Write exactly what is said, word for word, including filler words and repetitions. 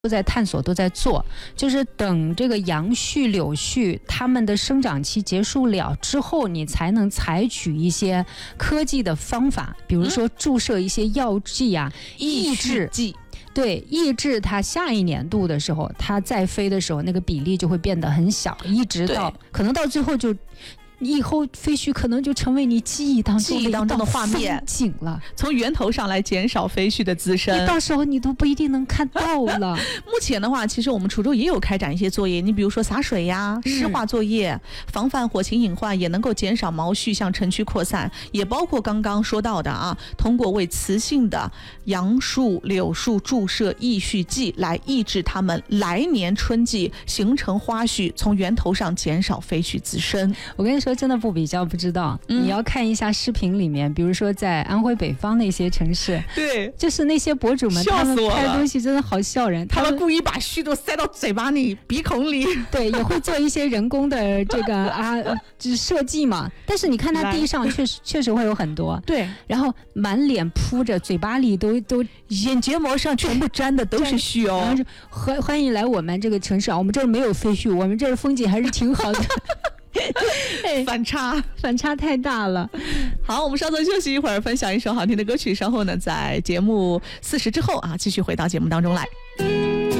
都在探索，都在做，就是等这个杨絮、柳絮它们的生长期结束了之后，你才能采取一些科技的方法，比如说注射一些药剂啊， 嗯、抑制剂。 对，抑制它下一年度的时候，它再飞的时候，那个比例就会变得很小，一直到可能到最后就。以后飞絮可能就成为你记忆当中的记忆当中的画面景了， 从源头上来减少飞絮的滋生， 你到时候你都不一定能看到了。 目前的话，其实我们滁州也有开展一些作业，你比如说洒水呀、湿化作业、嗯、防范火情隐患，也能够减少毛絮向城区扩散，也包括刚刚说到的啊，通过为雌性的杨树、柳树注射抑絮剂来抑制它们来年春季形成花絮，从源头上减少飞絮滋生。 我跟你说，真的不比较不知道、嗯、你要看一下视频里面，比如说在安徽北方那些城市， 对， 就是那些博主们他们拍的东西真的好笑人， 他们故意把絮都塞到嘴巴里、鼻孔里， 对，也会做一些人工的这个啊，就是设计嘛。但是你看他地上确实确实会有很多， 对， 然后满脸铺着，嘴巴里都都眼睫膜上全部沾的都是絮哦。 然后欢欢迎来我们这个城市啊，我们这儿没有飞絮，我们这儿风景还是挺好的。 反差反差太大了。 好，我们稍作休息一会儿，分享一首好听的歌曲，稍后呢在节目四十之后啊继续回到节目当中来。